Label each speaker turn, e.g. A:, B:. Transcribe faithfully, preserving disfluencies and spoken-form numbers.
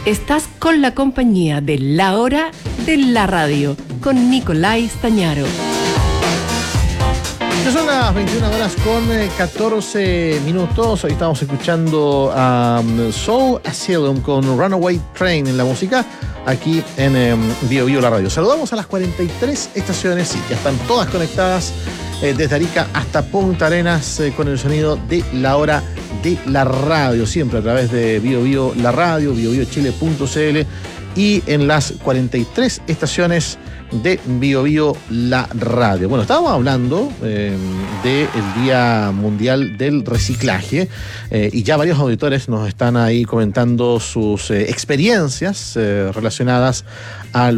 A: Estás con la compañía de La Hora de la Radio, con Nicolai Stañaro.
B: Ya son las veintiuna horas con catorce minutos. Hoy estamos escuchando a um, Soul Asylum con Runaway Train en la música, aquí en um, Bio Bio la Radio. Saludamos a las cuarenta y tres estaciones, sí, ya están todas conectadas eh, desde Arica hasta Punta Arenas eh, con el sonido de La Hora de la Radio, siempre a través de Bio Bio la Radio, bio bio chile punto c l y en las cuarenta y tres estaciones de Bio Bio la Radio. Bueno, estábamos hablando eh, del Día Mundial del Reciclaje eh, y ya varios auditores nos están ahí comentando sus eh, experiencias eh, relacionadas a